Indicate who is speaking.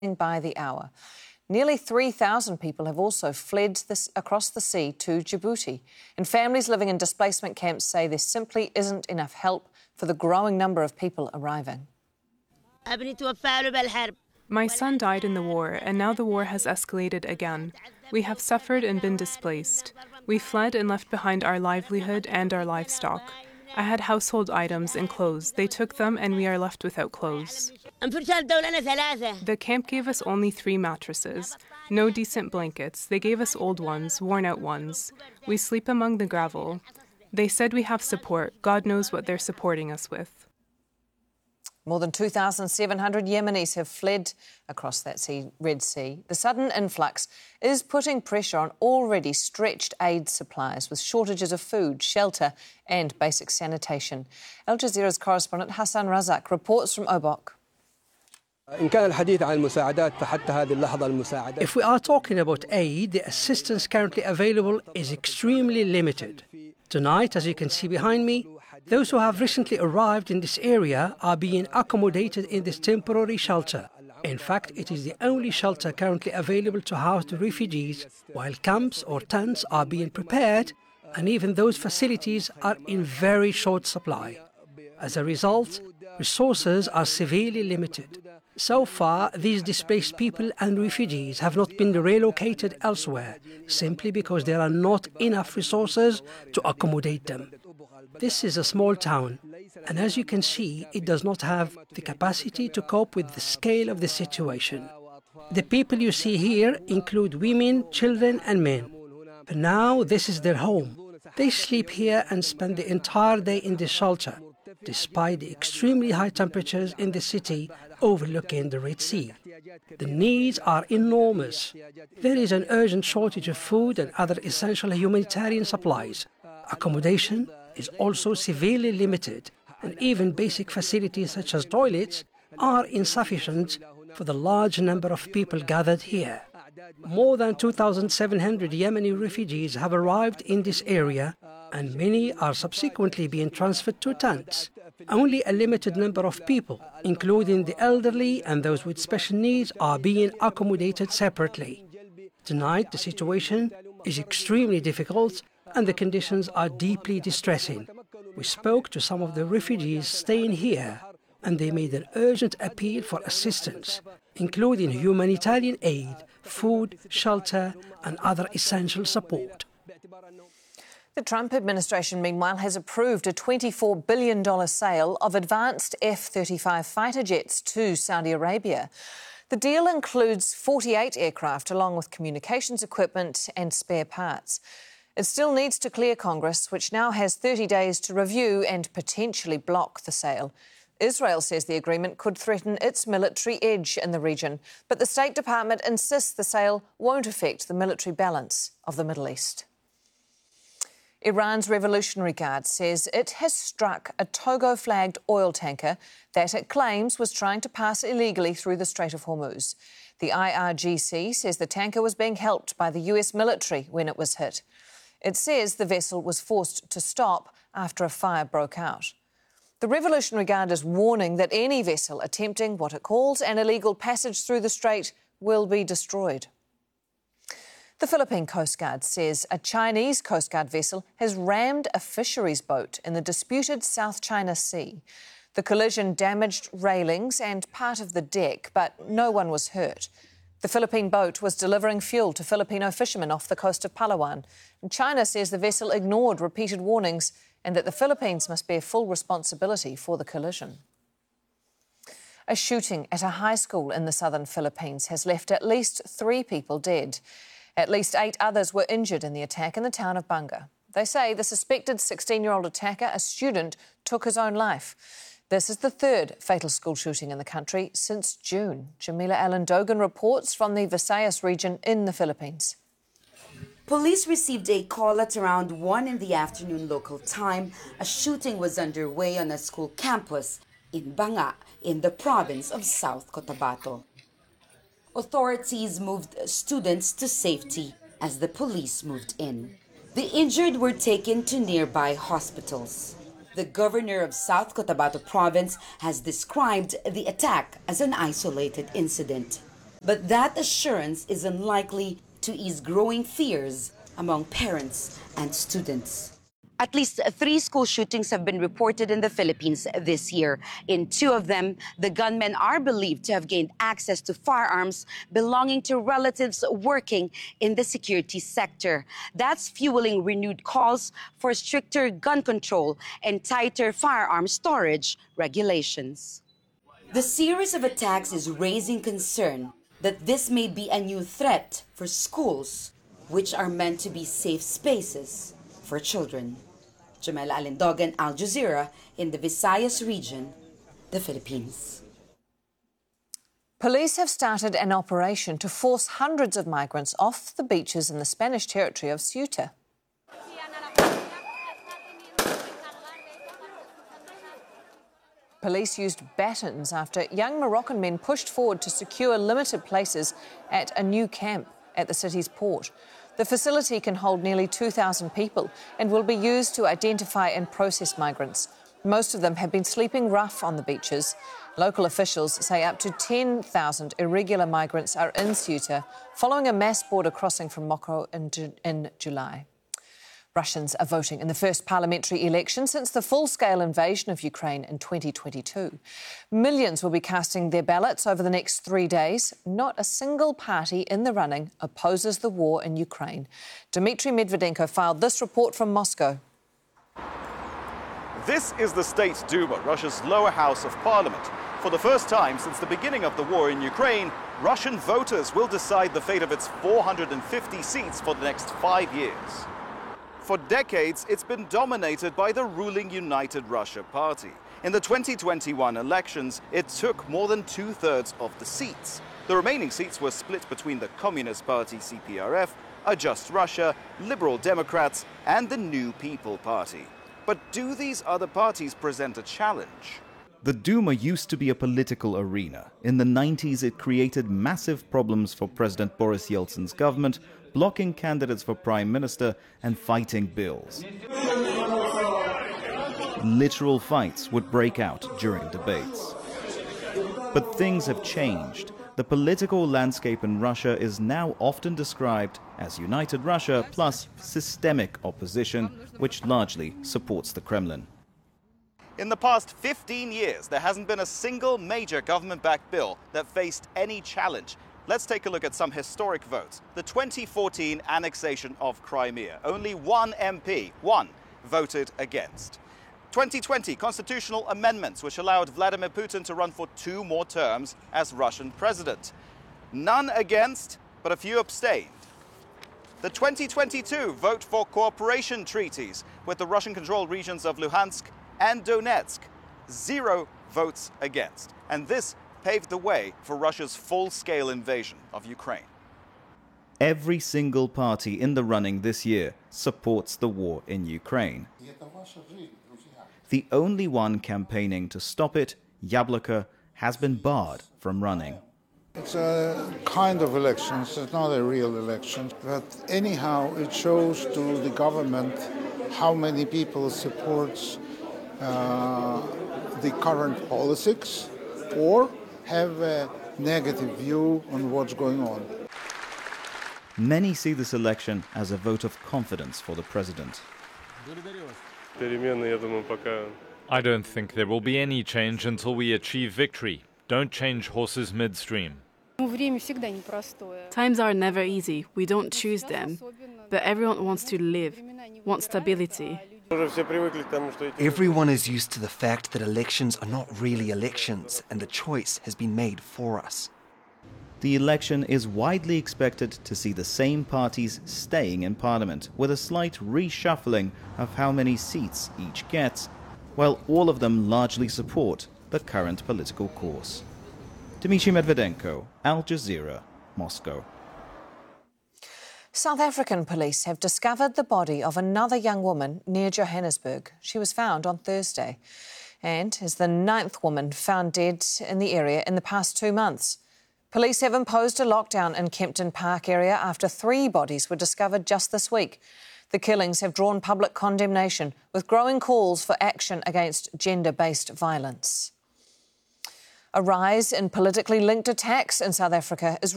Speaker 1: by the hour. Nearly 3,000 people have also fled across the sea to Djibouti. And families living in displacement camps say there simply isn't enough help for the growing number of people arriving.
Speaker 2: My son died in the war, and now the war has escalated again. We have suffered and been displaced. We fled and left behind our livelihood and our livestock. I had household items and clothes. They took them, and we are left without clothes. The camp gave us only 3 mattresses. No decent blankets. They gave us old ones, worn-out ones. We sleep among the gravel. They said we have support. God knows what they're supporting us with.
Speaker 1: More than 2,700 Yemenis have fled across that Red Sea. The sudden influx is putting pressure on already stretched aid supplies with shortages of food, shelter and basic sanitation. Al Jazeera's correspondent Hassan Razak reports from Obok.
Speaker 3: If we are talking about aid, the assistance currently available is extremely limited. Tonight, as you can see behind me, those who have recently arrived in this area are being accommodated in this temporary shelter. In fact, it is the only shelter currently available to house the refugees, while camps or tents are being prepared, and even those facilities are in very short supply. As a result, resources are severely limited. So far, these displaced people and refugees have not been relocated elsewhere, simply because there are not enough resources to accommodate them. This is a small town, and as you can see, it does not have the capacity to cope with the scale of the situation. The people you see here include women, children and men. For now, this is their home. They sleep here and spend the entire day in this shelter, despite the extremely high temperatures in the city overlooking the Red Sea. The needs are enormous. There is an urgent shortage of food and other essential humanitarian supplies. Accommodation is also severely limited, and even basic facilities such as toilets are insufficient for the large number of people gathered here. More than 2,700 Yemeni refugees have arrived in this area, and many are subsequently being transferred to tents. Only a limited number of people, including the elderly and those with special needs, are being accommodated separately. Tonight, the situation is extremely difficult and the conditions are deeply distressing. We spoke to some of the refugees staying here, and they made an urgent appeal for assistance, including humanitarian aid, food, shelter and other essential support.
Speaker 1: The Trump administration, meanwhile, has approved a $24 billion sale of advanced F-35 fighter jets to Saudi Arabia. The deal includes 48 aircraft, along with communications equipment and spare parts. It still needs to clear Congress, which now has 30 days to review and potentially block the sale. Israel says the agreement could threaten its military edge in the region, but the State Department insists the sale won't affect the military balance of the Middle East. Iran's Revolutionary Guard says it has struck a Togo-flagged oil tanker that it claims was trying to pass illegally through the Strait of Hormuz. The IRGC says the tanker was being helped by the US military when it was hit. It says the vessel was forced to stop after a fire broke out. The Revolutionary Guard is warning that any vessel attempting what it calls an illegal passage through the strait will be destroyed. The Philippine Coast Guard says a Chinese Coast Guard vessel has rammed a fisheries boat in the disputed South China Sea. The collision damaged railings and part of the deck, but no one was hurt. The Philippine boat was delivering fuel to Filipino fishermen off the coast of Palawan. And China says the vessel ignored repeated warnings and that the Philippines must bear full responsibility for the collision. A shooting at a high school in the southern Philippines has left at least 3 people dead. At least 8 others were injured in the attack in the town of Banga. They say the suspected 16-year-old attacker, a student, took his own life. This is the 3rd fatal school shooting in the country since June. Jamila Allen Dogan reports from the Visayas region in the Philippines.
Speaker 4: Police received a call at around 1 in the afternoon local time. A shooting was underway on a school campus in Banga, in the province of South Cotabato. Authorities moved students to safety as the police moved in. The injured were taken to nearby hospitals. The governor of South Cotabato province has described the attack as an isolated incident. But that assurance is unlikely to ease growing fears among parents and students. At least 3 school shootings have been reported in the Philippines this year. In 2 of them, the gunmen are believed to have gained access to firearms belonging to relatives working in the security sector. That's fueling renewed calls for stricter gun control and tighter firearm storage regulations. The series of attacks is raising concern that this may be a new threat for schools, which are meant to be safe spaces for children. Jamela Alindogan, Al Jazeera, in the Visayas region, the Philippines.
Speaker 1: Police have started an operation to force hundreds of migrants off the beaches in the Spanish territory of Ceuta. Police used batons after young Moroccan men pushed forward to secure limited places at a new camp at the city's port. The facility can hold nearly 2,000 people and will be used to identify and process migrants. Most of them have been sleeping rough on the beaches. Local officials say up to 10,000 irregular migrants are in Ceuta following a mass border crossing from Morocco in July. Russians are voting in the first parliamentary election since the full-scale invasion of Ukraine in 2022. Millions will be casting their ballots over the next 3 days. Not a single party in the running opposes the war in Ukraine. Dmitry Medvedenko filed this report from Moscow.
Speaker 5: This is the State Duma, Russia's lower house of parliament. For the first time since the beginning of the war in Ukraine, Russian voters will decide the fate of its 450 seats for the next 5 years. For decades, it's been dominated by the ruling United Russia Party. In the 2021 elections, it took more than 2/3 of the seats. The remaining seats were split between the Communist Party CPRF, A Just Russia, Liberal Democrats, and the New People Party. But do these other parties present a challenge? The Duma used to be a political arena. In the 90s, it created massive problems for President Boris Yeltsin's government, blocking candidates for prime minister and fighting bills. Literal fights would break out during debates. But things have changed. The political landscape in Russia is now often described as United Russia plus systemic opposition, which largely supports the Kremlin. In the past 15 years, there hasn't been a single major government-backed bill that faced any challenge. Let's take a look at some historic votes. The 2014 annexation of Crimea. Only one MP, voted against. 2020 constitutional amendments which allowed Vladimir Putin to run for 2 more terms as Russian president. None against, but a few abstained. The 2022 vote for cooperation treaties with the Russian-controlled regions of Luhansk and Donetsk. 0 votes against. And this paved the way for Russia's full-scale invasion of Ukraine. Every single party in the running this year supports the war in Ukraine. The only one campaigning to stop it, Yabloko, has been barred from running.
Speaker 6: It's a kind of elections, it's not a real election, but anyhow it shows to the government how many people supports the current politics or have a negative view on what's going on.
Speaker 5: Many see this election as a vote of confidence for the president.
Speaker 7: I don't think there will be any change until we achieve victory. Don't change horses midstream.
Speaker 2: Times are never easy. We don't choose them. But everyone wants to live, wants stability.
Speaker 8: Everyone is used to the fact that elections are not really elections, and the choice has been made for us.
Speaker 5: The election is widely expected to see the same parties staying in parliament, with a slight reshuffling of how many seats each gets, while all of them largely support the current political course. Dmitry Medvedenko, Al Jazeera, Moscow.
Speaker 1: South African police have discovered the body of another young woman near Johannesburg. She was found on Thursday and is the 9th woman found dead in the area in the past 2 months. Police have imposed a lockdown in Kempton Park area after 3 bodies were discovered just this week. The killings have drawn public condemnation, with growing calls for action against gender-based violence. A rise in politically linked attacks in South Africa is